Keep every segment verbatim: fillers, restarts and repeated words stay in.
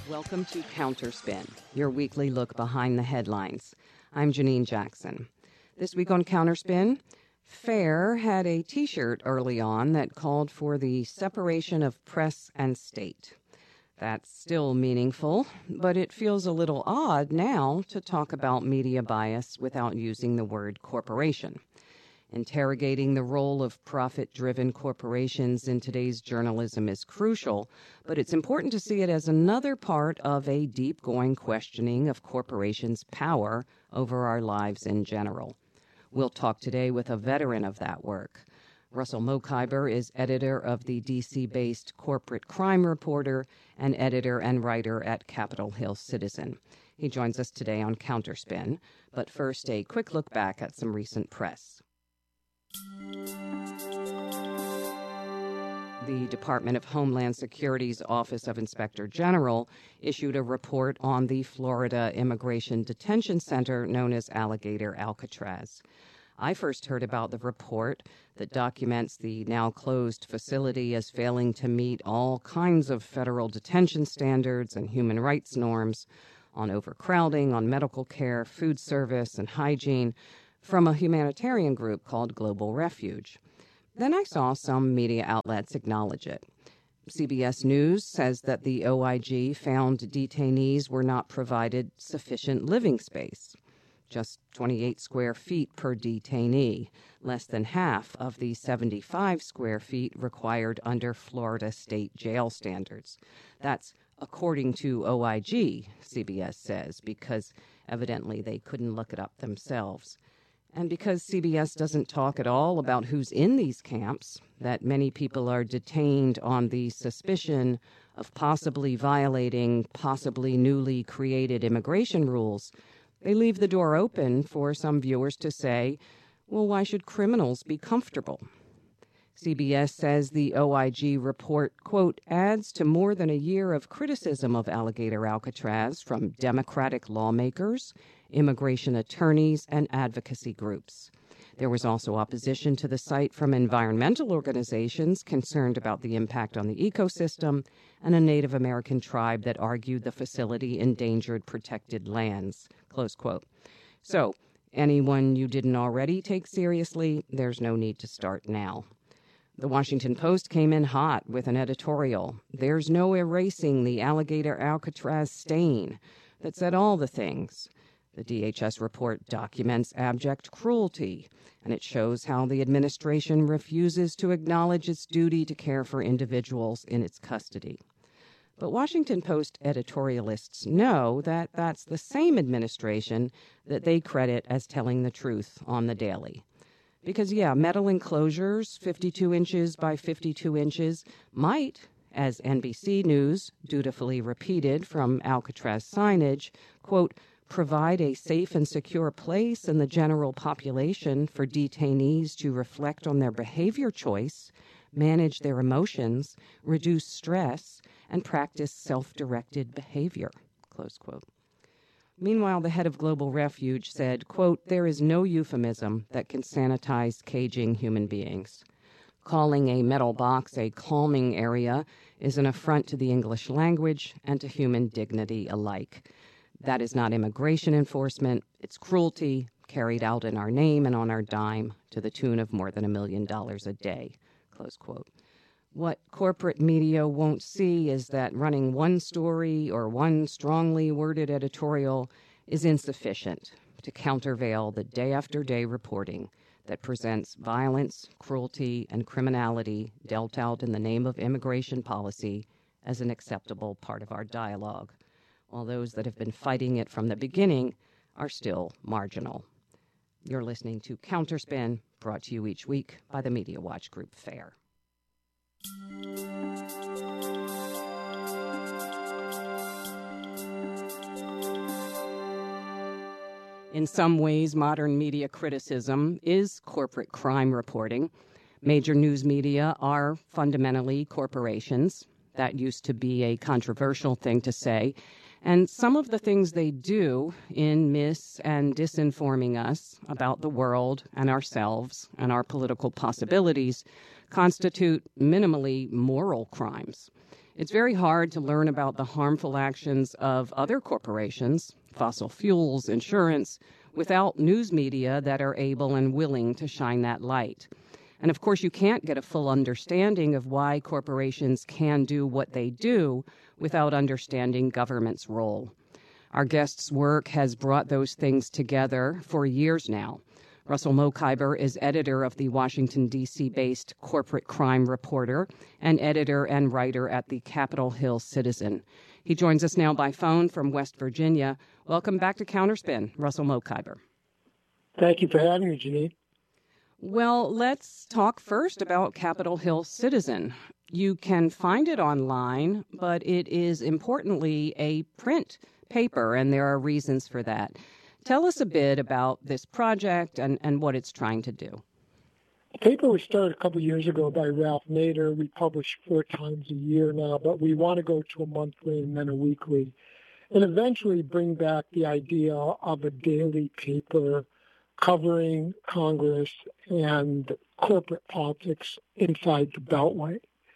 Welcome to Counterspin, your weekly look behind the headlines. I'm Janine Jackson. This week on Counterspin, FAIR had a t-shirt early on that called for the separation of press and state. That's still meaningful, but it feels a little odd now to talk about media bias without using the word corporation. Interrogating the role of profit-driven corporations in today's journalism is crucial, but it's important to see it as another part of a deep-going questioning of corporations' power over our lives in general. We'll talk today with a veteran of that work. Russell Mokhiber is editor of the D C-based Corporate Crime Reporter and editor and writer at Capitol Hill Citizen. He joins us today on Counterspin, but first a quick look back at some recent press. The Department of Homeland Security's Office of Inspector General issued a report on the Florida Immigration Detention Center known as Alligator Alcatraz. I first heard about the report that documents the now closed facility as failing to meet all kinds of federal detention standards and human rights norms on overcrowding, on medical care, food service, and hygiene, from a humanitarian group called Global Refuge. Then I saw some media outlets acknowledge it. C B S News says that the O I G found detainees were not provided sufficient living space. Just twenty-eight square feet per detainee, less than half of the seventy-five square feet required under Florida state jail standards. That's according to O I G, C B S says, because evidently they couldn't look it up themselves. And because C B S doesn't talk at all about who's in these camps, that many people are detained on the suspicion of possibly violating possibly newly created immigration rules, they leave the door open for some viewers to say, well, why should criminals be comfortable? C B S says the O I G report, quote, adds to more than a year of criticism of Alligator Alcatraz from Democratic lawmakers, immigration attorneys, and advocacy groups. There was also opposition to the site from environmental organizations concerned about the impact on the ecosystem and a Native American tribe that argued the facility endangered protected lands, close quote. So, anyone you didn't already take seriously, there's no need to start now. The Washington Post came in hot with an editorial, "There's no erasing the Alligator Alcatraz stain," that said all the things. The D H S report documents abject cruelty, and it shows how the administration refuses to acknowledge its duty to care for individuals in its custody. But Washington Post editorialists know that that's the same administration that they credit as telling the truth on the daily. Because, yeah, metal enclosures, fifty-two inches by fifty-two inches, might, as N B C News dutifully repeated from Alcatraz signage, quote, provide a safe and secure place in the general population for detainees to reflect on their behavior choice, manage their emotions, reduce stress, and practice self-directed behavior, close quote. Meanwhile, the head of Global Refuge said, quote, there is no euphemism that can sanitize caging human beings. Calling a metal box a calming area is an affront to the English language and to human dignity alike. That is not immigration enforcement. It's cruelty carried out in our name and on our dime to the tune of more than a million dollars a day, close quote. What corporate media won't see is that running one story or one strongly worded editorial is insufficient to countervail the day-after-day reporting that presents violence, cruelty, and criminality dealt out in the name of immigration policy as an acceptable part of our dialogue, while those that have been fighting it from the beginning are still marginal. You're listening to Counterspin, brought to you each week by the Media Watch Group FAIR. In some ways, modern media criticism is corporate crime reporting. Major news media are fundamentally corporations. That used to be a controversial thing to say. And some of the things they do in mis- and disinforming us about the world and ourselves and our political possibilities constitute minimally moral crimes. It's very hard to learn about the harmful actions of other corporations, fossil fuels, insurance, without news media that are able and willing to shine that light. And of course, you can't get a full understanding of why corporations can do what they do without understanding government's role. Our guest's work has brought those things together for years now. Russell Mokhiber is editor of the Washington, D C-based Corporate Crime Reporter and editor and writer at the Capitol Hill Citizen. He joins us now by phone from West Virginia. Welcome back to Counterspin, Russell Mokhiber. Thank you for having me, Janine. Well, let's talk first about Capitol Hill Citizen. You can find it online, but it is importantly a print paper, and there are reasons for that. Tell us a bit about this project and, and what it's trying to do. The paper was started a couple of years ago by Ralph Nader. We publish four times a year now, but we want to go to a monthly and then a weekly, and eventually bring back the idea of a daily paper covering Congress and corporate politics inside the Beltway.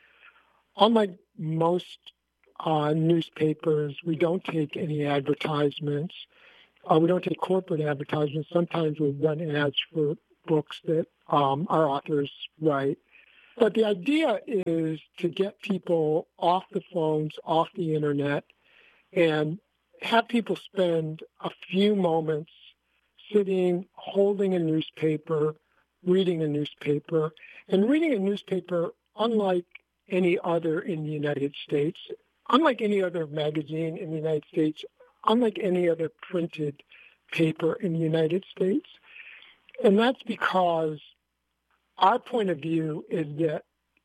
Unlike most uh, newspapers, we don't take any advertisements. Uh, we don't take corporate advertisements. Sometimes we run ads for books that um, our authors write. But the idea is to get people off the phones, off the internet, and have people spend a few moments sitting, holding a newspaper, reading a newspaper, and reading a newspaper unlike any other in the United States, unlike any other magazine in the United States, unlike any other printed paper in the United States. And that's because our point of view is that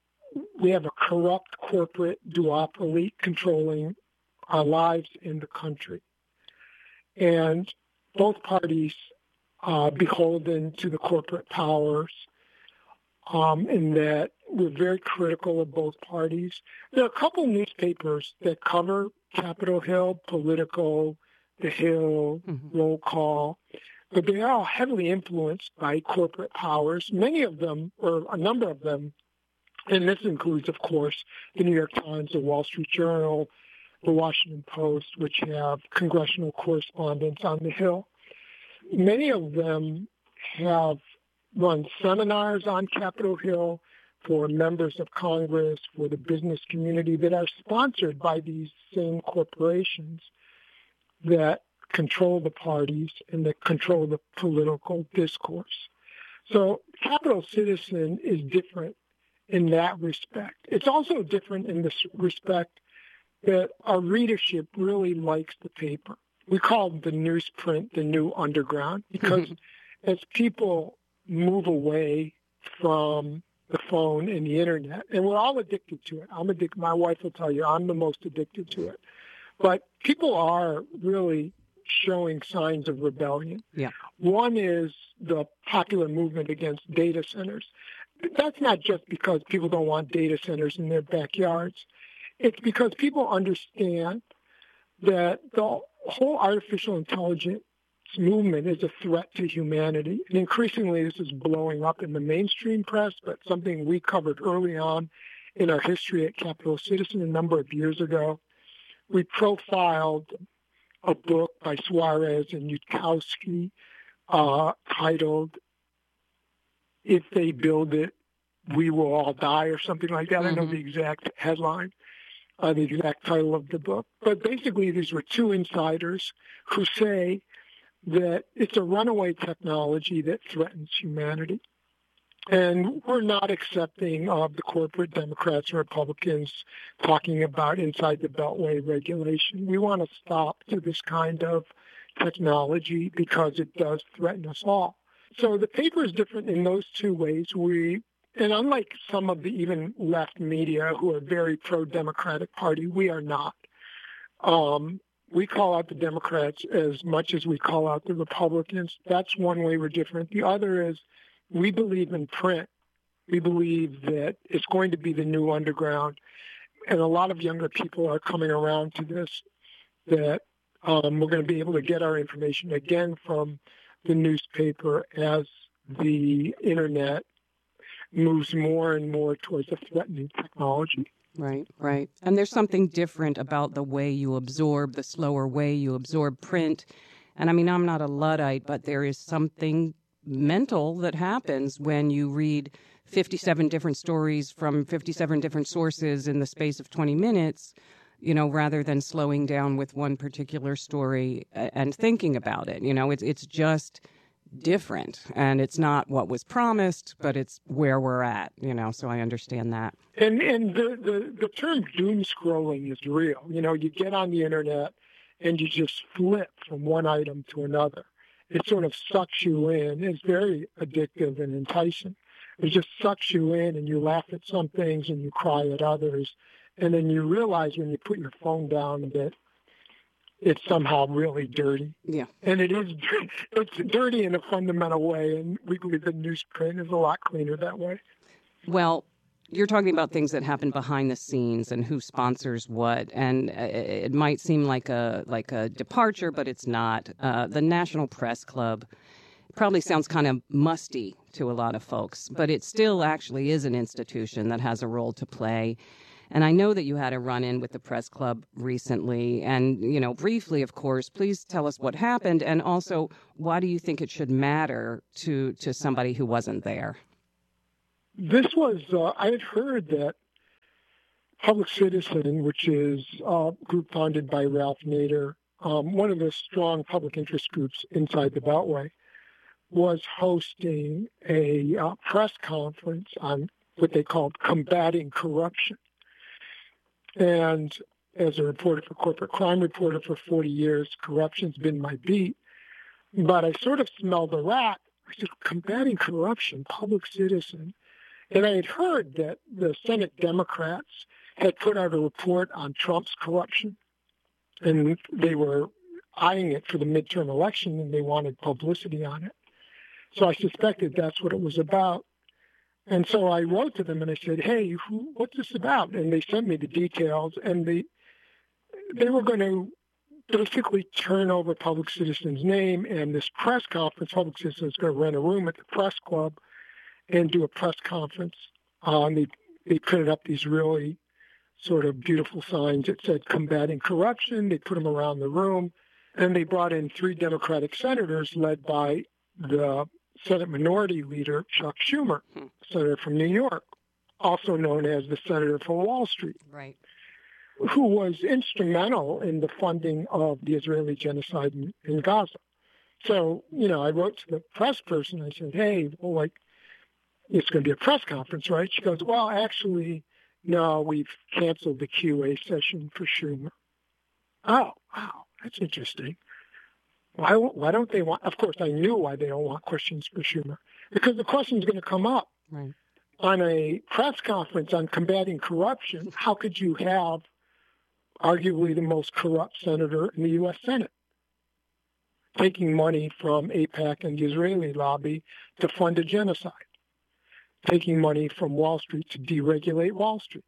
we have a corrupt corporate duopoly controlling our lives in the country. And both parties uh, beholden to the corporate powers, um, in that we're very critical of both parties. There are a couple newspapers that cover Capitol Hill, Politico, The Hill, mm-hmm. Roll Call, but they are all heavily influenced by corporate powers. Many of them, or a number of them, and this includes, of course, the New York Times, the Wall Street Journal, the Washington Post, which have congressional correspondents on the Hill. Many of them have run seminars on Capitol Hill for members of Congress, for the business community that are sponsored by these same corporations that control the parties and that control the political discourse. So Capitol Citizen is different in that respect. It's also different in this respect that our readership really likes the paper. We call the newsprint the new underground because mm-hmm. as people move away from the phone and the internet, and we're all addicted to it. I'm addicted. My wife will tell you I'm the most addicted to it. But people are really showing signs of rebellion. Yeah. One is the popular movement against data centers. That's not just because people don't want data centers in their backyards. It's because people understand that the whole artificial intelligence movement is a threat to humanity. And increasingly, this is blowing up in the mainstream press, but something we covered early on in our history at Capitol Citizen a number of years ago. We profiled a book by Suarez and Yudkowsky uh, titled, If They Build It, We Will All Die, or something like that. Mm-hmm. I don't know the exact headline, uh, the exact title of the book. But basically, these were two insiders who say that it's a runaway technology that threatens humanity. And we're not accepting of the corporate Democrats and Republicans talking about inside the Beltway regulation. We want to stop to this kind of technology because it does threaten us all. So the paper is different in those two ways. We, and unlike some of the even left media who are very pro-Democratic Party, we are not. Um, we call out the Democrats as much as we call out the Republicans. That's one way we're different. The other is we believe in print. We believe that it's going to be the new underground. And a lot of younger people are coming around to this, that um, we're going to be able to get our information again from the newspaper as the internet moves more and more towards a threatening technology. Right, right. And there's something different about the way you absorb, the slower way you absorb print. And I mean, I'm not a Luddite, but there is something mental that happens when you read fifty-seven different stories from fifty-seven different sources in the space of twenty minutes, you know, rather than slowing down with one particular story and thinking about it. You know, it's it's just different, and it's not what was promised, but it's where we're at, you know, so I understand that. And and the, the, the term doom scrolling is real. You know, you get on the internet and you just flip from one item to another. It sort of sucks you in. It's very addictive and enticing. It just sucks you in, and you laugh at some things and you cry at others. And then you realize when you put your phone down that it's somehow really dirty. Yeah. And it is, it's dirty in a fundamental way, and we believe that newsprint is a lot cleaner that way. Well, you're talking about things that happen behind the scenes and who sponsors what, and it might seem like a like a departure, but it's not. Uh, the National Press Club probably sounds kind of musty to a lot of folks, but it still actually is an institution that has a role to play. And I know that you had a run-in with the press club recently, and, you know, briefly, of course, please tell us what happened, and also, why do you think it should matter to, to somebody who wasn't there? This was, uh, I had heard that Public Citizen, which is a group founded by Ralph Nader, um, one of the strong public interest groups inside the Beltway, was hosting a uh, press conference on what they called combating corruption. And as a reporter for Corporate Crime Reporter for forty years, corruption's been my beat. But I sort of smelled a rat. I said, combating corruption, Public Citizen. And I had heard that the Senate Democrats had put out a report on Trump's corruption, and they were eyeing it for the midterm election, and they wanted publicity on it. So I suspected that's what it was about. And so I wrote to them and I said, hey, who, what's this about? And they sent me the details, and they they were going to basically turn over Public Citizen's name, and this press conference, Public Citizen is going to rent a room at the press club and do a press conference. Um, they, they printed up these really sort of beautiful signs that said combating corruption. They put them around the room, and they brought in three Democratic senators led by the Senate Minority Leader, Chuck Schumer, hmm. senator from New York, also known as the senator from Wall Street, right, who was instrumental in the funding of the Israeli genocide in, in Gaza. So, you know, I wrote to the press person. I said, hey, well, like, it's going to be a press conference, right? She goes, well, actually, no, we've canceled the Q A session for Schumer. Oh, wow, that's interesting. Why, why don't they want, of course, I knew why they don't want questions for Schumer, because the question's going to come up. Right. On a press conference on combating corruption. How could you have arguably the most corrupt senator in the U S Senate taking money from AIPAC and the Israeli lobby to fund a genocide, taking money from Wall Street to deregulate Wall Street?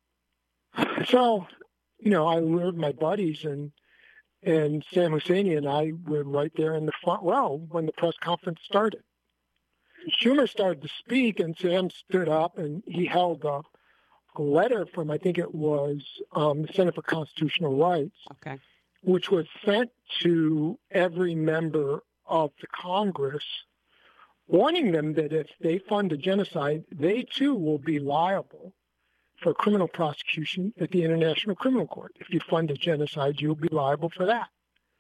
So, you know, I lured my buddies, and and Sam Husseini and I were right there in the front row when the press conference started. Schumer started to speak, and Sam stood up, and he held a, a letter from, I think it was um, the Center for Constitutional Rights, okay, which was sent to every member of the Congress, warning them that if they fund a genocide, they too will be liable for criminal prosecution at the International Criminal Court. If you fund a genocide, you'll be liable for that.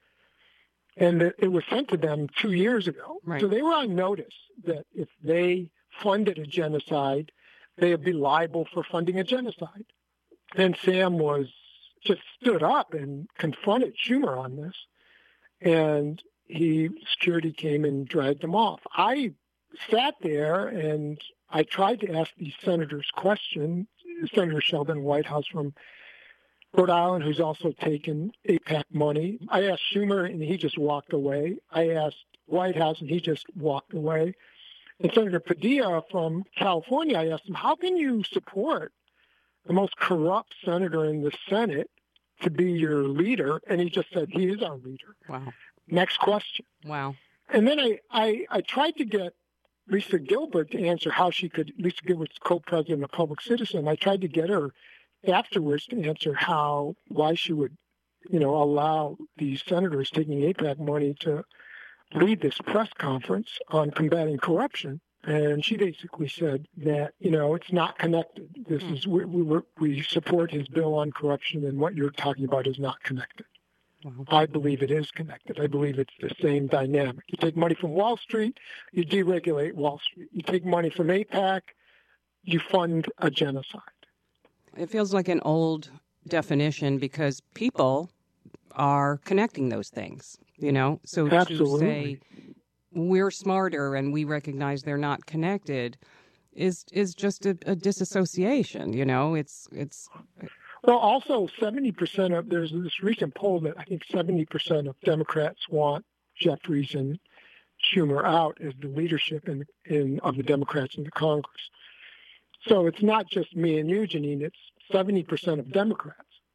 And it was sent to them two years ago. Right. So they were on notice that if they funded a genocide, they would be liable for funding a genocide. And Sam was just stood up and confronted Schumer on this. And he, security came and dragged him off. I sat there and I tried to ask these senators questions. Senator Sheldon Whitehouse from Rhode Island, who's also taken AIPAC money. I asked Schumer, and he just walked away. I asked Whitehouse, and he just walked away. And Senator Padilla from California, I asked him, how can you support the most corrupt senator in the Senate to be your leader? And he just said, he is our leader. Wow. Next question. Wow. And then I, I, I tried to get Lisa Gilbert to answer how she could, Lisa Gilbert's co-president of Public Citizen, I tried to get her afterwards to answer how, why she would, you know, allow these senators taking AIPAC money to lead this press conference on combating corruption. And she basically said that, you know, it's not connected. This is, we, we, we support his bill on corruption, and what you're talking about is not connected. Wow. I believe it is connected. I believe it's the same dynamic. You take money from Wall Street, you deregulate Wall Street. You take money from AIPAC, you fund a genocide. It feels like an old definition because people are connecting those things, you know? So Absolutely. to say we're smarter and we recognize they're not connected is is just a, a disassociation, you know? It's it's. Well, also seventy percent of, there's this recent poll that I think seventy percent of Democrats want Jeffries and Schumer out as the leadership in, in of the Democrats in the Congress. So it's not just me and you, Janine, it's seventy percent of Democrats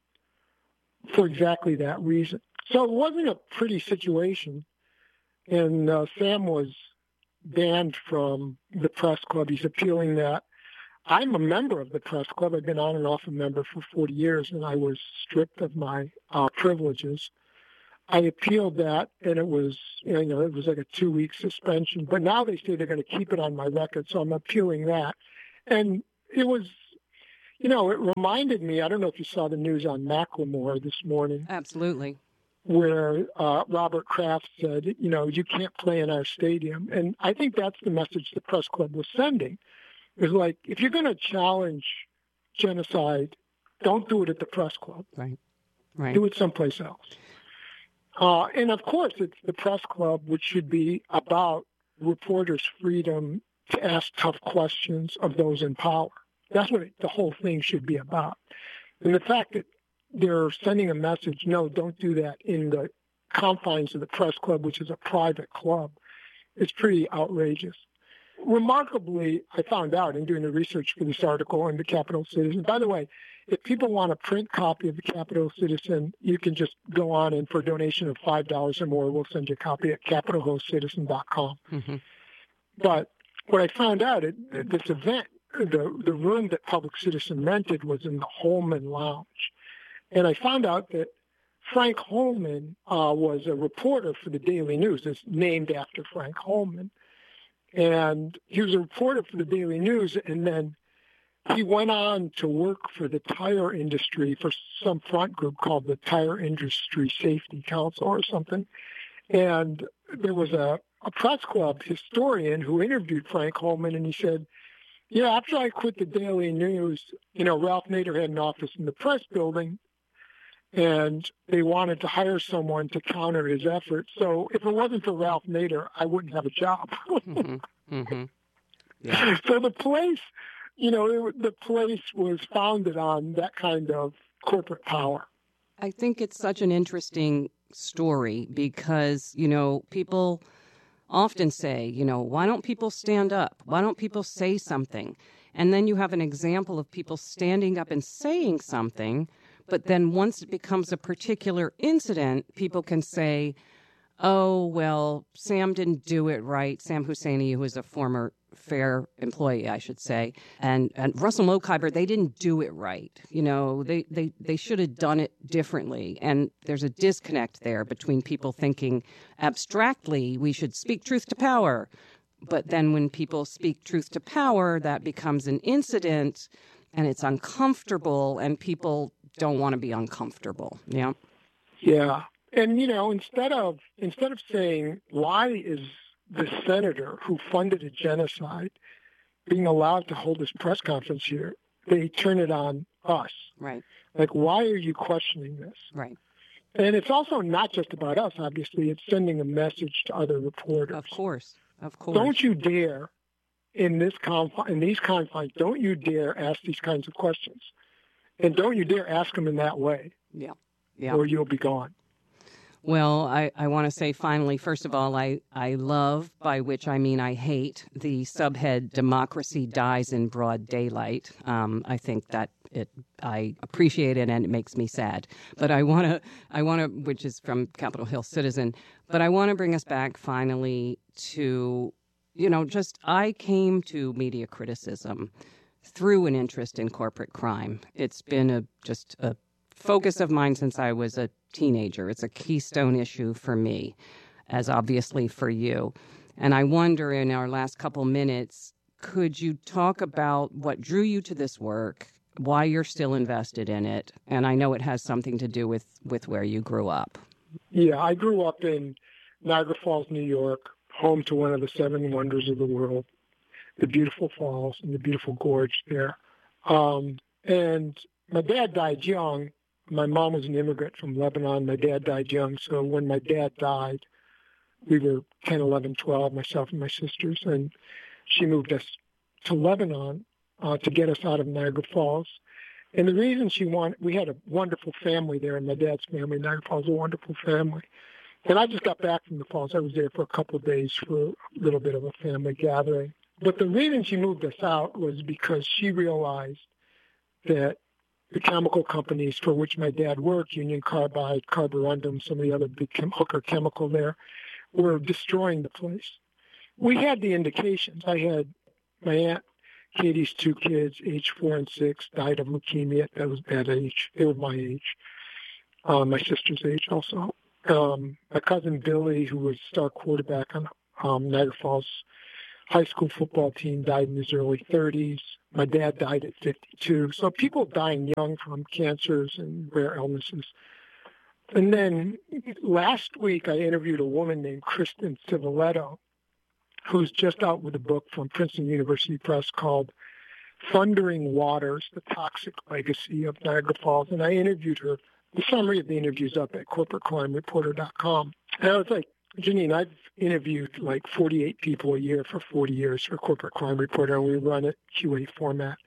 for exactly that reason. So it wasn't a pretty situation. And uh, Sam was banned from the press club. He's appealing that. I'm a member of the press club. I've been on and off a member for forty years, and I was stripped of my uh, privileges. I appealed that, and it was, you know, it was like a two-week suspension. But now they say they're going to keep it on my record, so I'm appealing that. And it was, you know, it reminded me, I don't know if you saw the news on Macklemore this morning. Absolutely. Where uh, Robert Kraft said, you know, you can't play in our stadium. And I think that's the message the press club was sending. It was like, if you're going to challenge genocide, don't do it at the press club. Right, right. Do it someplace else. Uh, and, of course, it's the press club, which should be about reporters' freedom to ask tough questions of those in power. That's what it, the whole thing should be about. And the fact that they're sending a message, no, don't do that in the confines of the press club, which is a private club, is pretty outrageous. Remarkably, I found out in doing the research for this article in the Capital Citizen. By the way, if people want a print copy of the Capital Citizen, you can just go on and for a donation of five dollars or more, we'll send you a copy at capitol hill citizen dot com. Mm-hmm. But what I found out at this event, the, the room that Public Citizen rented was in the Holman Lounge. And I found out that Frank Holman uh, was a reporter for the Daily News. It's named after Frank Holman. And he was a reporter for the Daily News, and then he went on to work for the tire industry for some front group called the Tire Industry Safety Council or something. And there was a, a press club historian who interviewed Frank Holman, and he said, yeah, after I quit the Daily News, you know, Ralph Nader had an office in the press building, and they wanted to hire someone to counter his efforts. So if it wasn't for Ralph Nader, I wouldn't have a job. mm-hmm. Mm-hmm. Yeah. So the place, you know, it, the place was founded on that kind of corporate power. I think it's such an interesting story because, you know, people often say, you know, why don't people stand up? Why don't people say something? And then you have an example of people standing up and saying something. But then once it becomes a particular incident, people can say, oh, well, Sam didn't do it right. Sam Husseini, who was a former FAIR employee, I should say, and, and Russell Mokhiber, they didn't do it right. You know, they, they, they should have done it differently. And there's a disconnect there between people thinking abstractly we should speak truth to power. But then when people speak truth to power, that becomes an incident and it's uncomfortable and people don't want to be uncomfortable. Yeah. Yeah. And, you know, instead of instead of saying, why is the senator who funded a genocide being allowed to hold this press conference here, they turn it on us. Right. Like, why are you questioning this? Right. And it's also not just about us, obviously. It's sending a message to other reporters. Of course. Of course. Don't you dare, in this confi- in these confines, don't you dare ask these kinds of questions. And don't you dare ask them in that way. Yeah. Yeah. Or you'll be gone. Well, I, I want to say finally, first of all, I, I love, by which I mean I hate, the subhead "Democracy Dies in Broad Daylight." Um, I think that it I appreciate it and it makes me sad. But I want to, I want to, which is from Capitol Hill Citizen, but I want to bring us back finally to, you know, just I came to media criticism through an interest in corporate crime. It's been a just a focus of mine since I was a teenager. It's a keystone issue for me, as obviously for you. And I wonder, in our last couple minutes, could you talk about what drew you to this work, why you're still invested in it? And I know it has something to do with, with where you grew up. Yeah, I grew up in Niagara Falls, New York, home to one of the seven wonders of the world, the beautiful falls and the beautiful gorge there. Um, and my dad died young. My mom was an immigrant from Lebanon. My dad died young. So when my dad died, we were ten, eleven, twelve, myself and my sisters, and she moved us to Lebanon uh, to get us out of Niagara Falls. And the reason she wanted, we had a wonderful family there, and my dad's family, Niagara Falls, a wonderful family. And I just got back from the falls. I was there for a couple of days for a little bit of a family gathering. But the reason she moved us out was because she realized that the chemical companies for which my dad worked, Union Carbide, Carborundum, some of the other big chem- hooker chemical there, were destroying the place. We had the indications. I had my aunt Katie's two kids, age four and six, died of leukemia. That was that age. They were my age. Uh, my sister's age also. Um, my cousin Billy, who was star quarterback on um, Niagara Falls high school football team, died in his early thirties. My dad died at fifty-two. So people dying young from cancers and rare illnesses. And then last week, I interviewed a woman named Kristen Civiletto, who's just out with a book from Princeton University Press called Thundering Waters, The Toxic Legacy of Niagara Falls. And I interviewed her. The summary of the interview is up at corporate crime reporter dot com. And I was like, Janine, I've interviewed like forty-eight people a year for forty years for Corporate Crime Reporter, and we run it Q A format.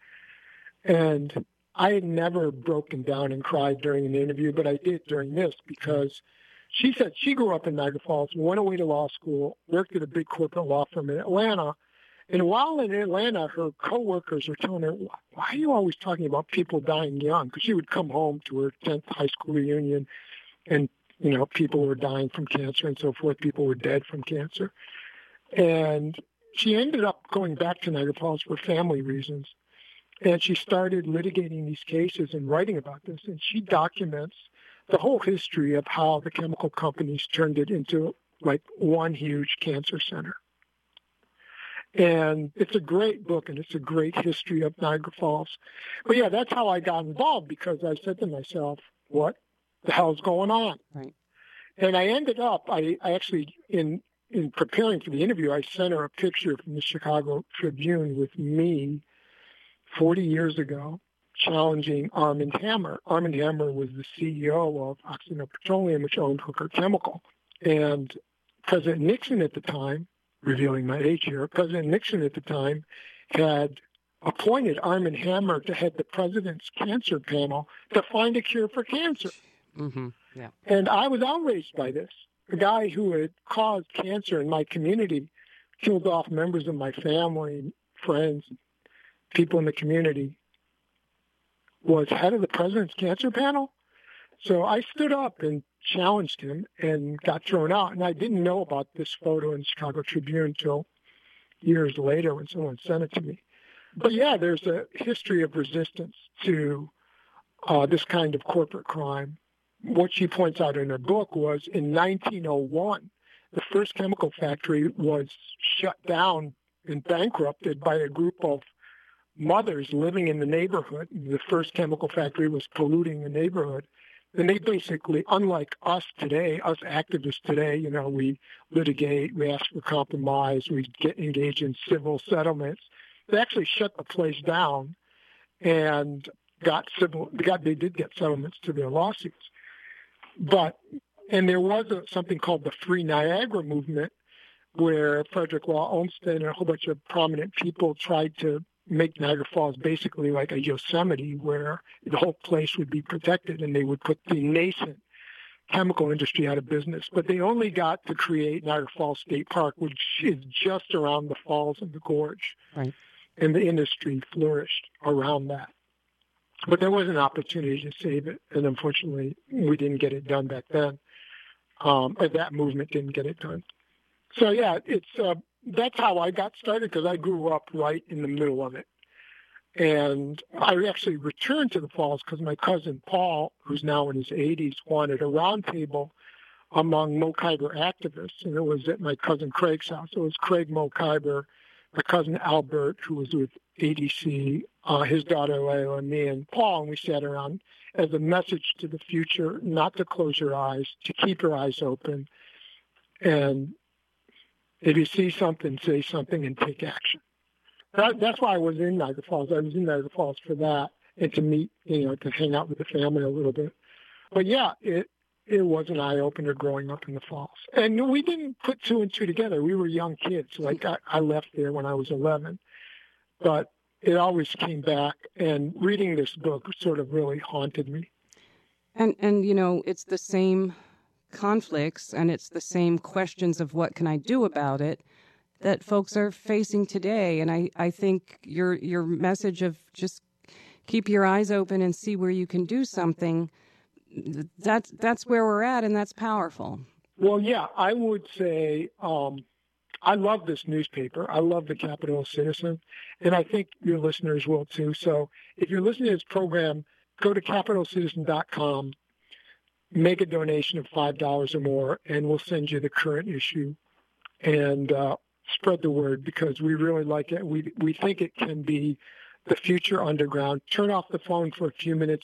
And I had never broken down and cried during an interview, but I did during this because she said she grew up in Niagara Falls, went away to law school, worked at a big corporate law firm in Atlanta. And while in Atlanta, her coworkers were telling her, why are you always talking about people dying young? Because she would come home to her tenth high school reunion and, you know, people were dying from cancer and so forth. People were dead from cancer. And she ended up going back to Niagara Falls for family reasons. And she started litigating these cases and writing about this. And she documents the whole history of how the chemical companies turned it into like one huge cancer center. And it's a great book, and it's a great history of Niagara Falls. But yeah, that's how I got involved, because I said to myself, what the hell's going on? Right. And I ended up, I, I actually, in in preparing for the interview, I sent her a picture from the Chicago Tribune with me forty years ago challenging Armand Hammer. Armand Hammer was the C E O of Occidental Petroleum, which owned Hooker Chemical. And President Nixon at the time, revealing my age here, President Nixon at the time had appointed Armand Hammer to head the president's cancer panel to find a cure for cancer. Mm-hmm. Yeah. And I was outraged by this. The guy who had caused cancer in my community, killed off members of my family, friends, people in the community, was head of the president's cancer panel. So I stood up and challenged him and got thrown out. And I didn't know about this photo in the Chicago Tribune until years later when someone sent it to me. But yeah, there's a history of resistance to uh, this kind of corporate crime. What she points out in her book was in nineteen oh one, the first chemical factory was shut down and bankrupted by a group of mothers living in the neighborhood. The first chemical factory was polluting the neighborhood. And they basically, unlike us today, us activists today, you know, we litigate, we ask for compromise, we get engaged in civil settlements. They actually shut the place down and got civil, got, they did get settlements to their lawsuits. But, and there was a, something called the Free Niagara movement, where Frederick Law Olmsted and a whole bunch of prominent people tried to make Niagara Falls basically like a Yosemite, where the whole place would be protected and they would put the nascent chemical industry out of business. But they only got to create Niagara Falls State Park, which is just around the falls and the gorge. Right. And the industry flourished around that. But there was an opportunity to save it, and unfortunately, we didn't get it done back then. Um, or that movement didn't get it done. So yeah, it's uh, that's how I got started, because I grew up right in the middle of it. And I actually returned to the Falls because my cousin Paul, who's now in his eighties, wanted a roundtable among Mo Khyber activists, and it was at my cousin Craig's house. It was Craig Mo Khyber, my cousin Albert, who was with A D C, uh, his daughter Layla, and me and Paul, and we sat around as a message to the future, not to close your eyes, to keep your eyes open, and if you see something, say something and take action. That, that's why I was in Niagara Falls. I was in Niagara Falls for that and to meet, you know, to hang out with the family a little bit. But yeah, it it was an eye-opener growing up in the Falls. And we didn't put two and two together. We were young kids. Like I, I left there when I was eleven. But it always came back, and reading this book sort of really haunted me. And, and you know, it's the same conflicts and it's the same questions of what can I do about it that folks are facing today. And I, I think your your message of just keep your eyes open and see where you can do something, that's, that's where we're at, and that's powerful. Well, yeah, I would say um, I love this newspaper. I love the Capital Citizen, and I think your listeners will too. So if you're listening to this program, go to capital citizen dot com, make a donation of five dollars or more, and we'll send you the current issue. And uh, spread the word, because we really like it. We we think it can be the future underground. Turn off the phone for a few minutes